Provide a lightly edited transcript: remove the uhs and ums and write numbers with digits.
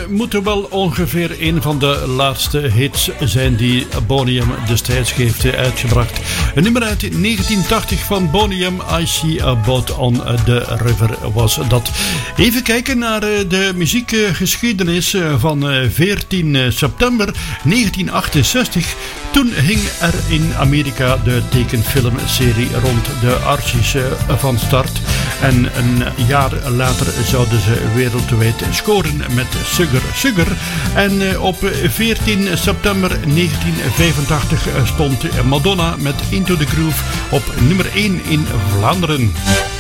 moeten wel ongeveer een van de laatste hits zijn die Boney M destijds heeft uitgebracht. Een nummer uit 1980 van Boney M, I See a Boat on the River was dat. Even kijken naar de muziekgeschiedenis van 14 september 1968. Toen hing er in Amerika de tekenfilmserie rond de Archies van start. En een jaar later zouden ze wereldwijd scoren met Sugar Sugar. En op 14 september 1985 stond Madonna met Into the Groove op nummer 1 in Vlaanderen.